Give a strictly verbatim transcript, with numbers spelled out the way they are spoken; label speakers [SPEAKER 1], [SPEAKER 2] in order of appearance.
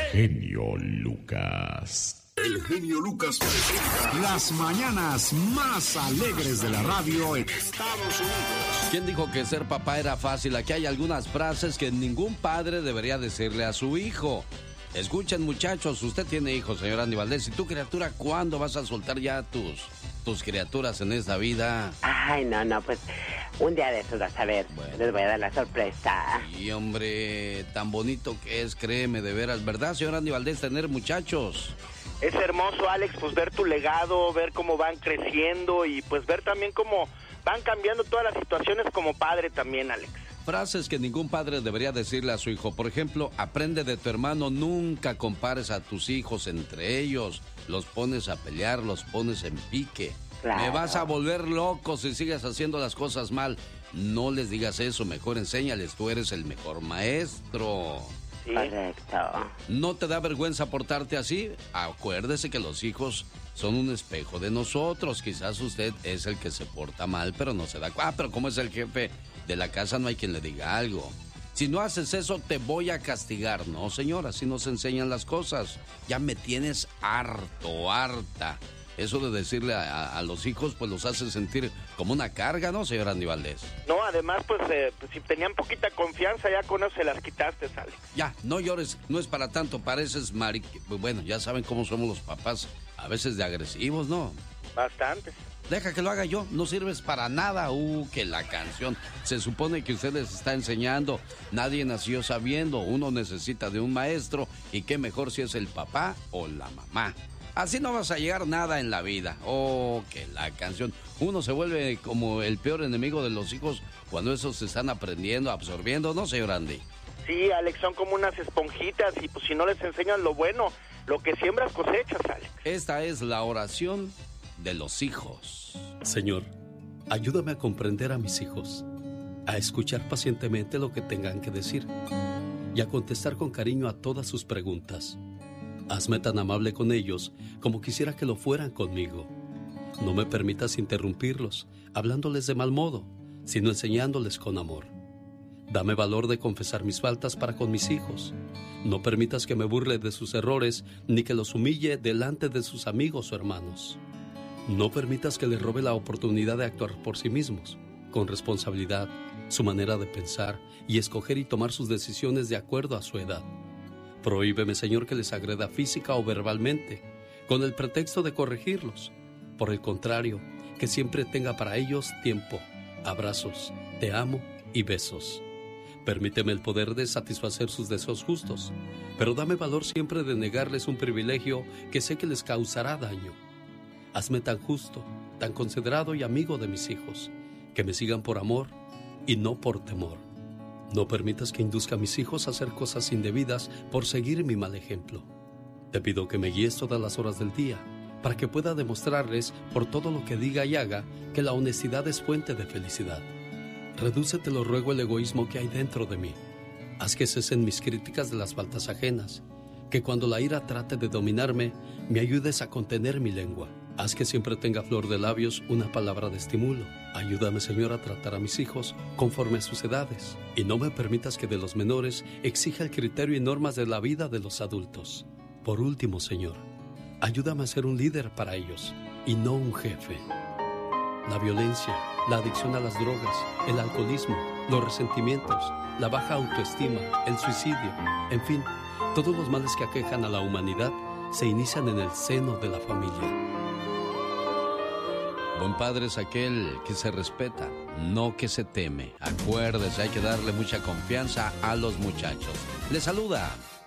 [SPEAKER 1] genio Lucas.
[SPEAKER 2] El genio Lucas presenta las mañanas más alegres de la radio en Estados Unidos.
[SPEAKER 3] ¿Quién dijo que ser papá era fácil? Aquí hay algunas frases que ningún padre debería decirle a su hijo. Escuchen, muchachos, usted tiene hijos, señor Andy Valdés. ¿Y tu criatura cuándo vas a soltar ya tus, tus criaturas en esta vida?
[SPEAKER 4] Ay, no, no, pues un día de esos vas a ver. Bueno. Les voy a dar la sorpresa.
[SPEAKER 3] Y hombre, tan bonito que es, créeme, de veras. ¿Verdad, señor Andy Valdés, tener muchachos?
[SPEAKER 5] Es hermoso, Alex, pues ver tu legado, ver cómo van creciendo y pues ver también cómo van cambiando todas las situaciones como padre también, Alex.
[SPEAKER 3] Frases que ningún padre debería decirle a su hijo. Por ejemplo, aprende de tu hermano, nunca compares a tus hijos entre ellos. Los pones a pelear, los pones en pique. Claro. Me vas a volver loco si sigues haciendo las cosas mal. No les digas eso, mejor enséñales, tú eres el mejor maestro.
[SPEAKER 4] ¿Sí? Correcto.
[SPEAKER 3] ¿No te da vergüenza portarte así? Acuérdese que los hijos son un espejo de nosotros. Quizás usted es el que se porta mal, pero no se da cuenta. Ah, pero como es el jefe de la casa, no hay quien le diga algo. Si no haces eso, te voy a castigar. No, señora, así no se enseñan las cosas. Ya me tienes harto, harta. Eso de decirle a, a, a los hijos, pues los hace sentir como una carga, ¿no, señor Andy Valdés?
[SPEAKER 5] No, además, pues, eh, pues si tenían poquita confianza, ya con eso se las quitaste, Alex.
[SPEAKER 3] Ya, no llores, no es para tanto, pareces mari... Bueno, ya saben cómo somos los papás, a veces de agresivos, ¿no?
[SPEAKER 5] Bastante.
[SPEAKER 3] Deja que lo haga yo, no sirves para nada. Uh, que la canción. Se supone que usted les está enseñando. Nadie nació sabiendo. Uno necesita de un maestro. Y qué mejor si es el papá o la mamá. Así no vas a llegar nada en la vida. Oh, que la canción. Uno se vuelve como el peor enemigo de los hijos cuando esos se están aprendiendo, absorbiendo, ¿no, señor Andy?
[SPEAKER 5] Sí, Alex, son como unas esponjitas y pues si no les enseñan lo bueno, lo que siembras cosechas, Alex.
[SPEAKER 3] Esta es la oración de los hijos.
[SPEAKER 6] Señor, ayúdame a comprender a mis hijos, a escuchar pacientemente lo que tengan que decir y a contestar con cariño a todas sus preguntas. Hazme tan amable con ellos como quisiera que lo fueran conmigo. No me permitas interrumpirlos, hablándoles de mal modo, sino enseñándoles con amor. Dame valor de confesar mis faltas para con mis hijos. No permitas que me burle de sus errores, ni que los humille delante de sus amigos o hermanos. No permitas que les robe la oportunidad de actuar por sí mismos, con responsabilidad, su manera de pensar y escoger y tomar sus decisiones de acuerdo a su edad. Prohíbeme, Señor, que les agreda física o verbalmente, con el pretexto de corregirlos. Por el contrario, que siempre tenga para ellos tiempo, abrazos, te amo y besos. Permíteme el poder de satisfacer sus deseos justos, pero dame valor siempre de negarles un privilegio que sé que les causará daño. Hazme tan justo, tan considerado y amigo de mis hijos, que me sigan por amor y no por temor. No permitas que induzca a mis hijos a hacer cosas indebidas por seguir mi mal ejemplo. Te pido que me guíes todas las horas del día, para que pueda demostrarles, por todo lo que diga y haga, que la honestidad es fuente de felicidad. Reduce, te lo ruego, el egoísmo que hay dentro de mí. Haz que cesen mis críticas de las faltas ajenas, que cuando la ira trate de dominarme, me ayudes a contener mi lengua. Haz que siempre tenga flor de labios una palabra de estimulo. Ayúdame, Señor, a tratar a mis hijos conforme a sus edades. Y no me permitas que de los menores exija el criterio y normas de la vida de los adultos. Por último, Señor, ayúdame a ser un líder para ellos y no un jefe. La violencia, la adicción a las drogas, el alcoholismo, los resentimientos, la baja autoestima, el suicidio, en fin, todos los males que aquejan a la humanidad se inician en el seno de la familia.
[SPEAKER 3] Buen padre es aquel que se respeta, no que se teme. Acuérdese, hay que darle mucha confianza a los muchachos. Le saluda